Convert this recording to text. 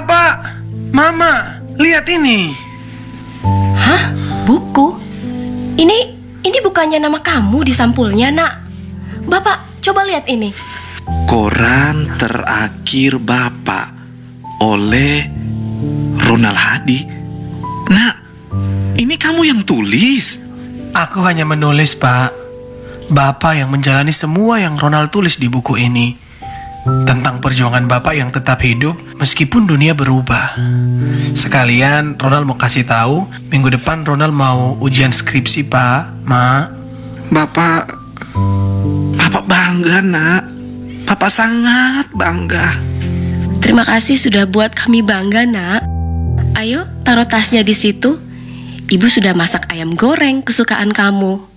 Bapak, Mama, lihat ini. Hah? Buku? Ini bukannya nama kamu di sampulnya, Nak. Bapak, coba lihat ini. Koran terakhir Bapak oleh Ronald Hadi. Nak, ini kamu yang tulis? Aku hanya menulis, Pak. Bapak yang menjalani semua yang Ronald tulis di buku ini. Tentang perjuangan Bapak yang tetap hidup meskipun dunia berubah. Sekalian Ronald mau kasih tahu, minggu depan Ronald mau ujian skripsi, Pak, Ma. Bapak bangga, Nak. Bapak sangat bangga. Terima kasih sudah buat kami bangga, Nak. Ayo, taruh tasnya di situ. Ibu sudah masak ayam goreng kesukaan kamu.